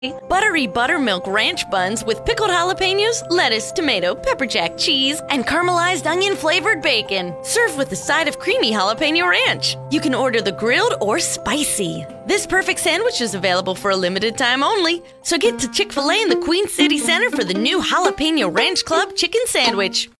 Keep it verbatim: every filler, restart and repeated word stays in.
Buttery buttermilk ranch buns with pickled jalapenos, lettuce, tomato, pepper jack cheese, and caramelized onion-flavored bacon. Served with a side of creamy jalapeno ranch. You can order the grilled or spicy. This perfect sandwich is available for a limited time only. So get to Chick-fil-A in the Queen City Center for the new Jalapeno Ranch Club Chicken Sandwich.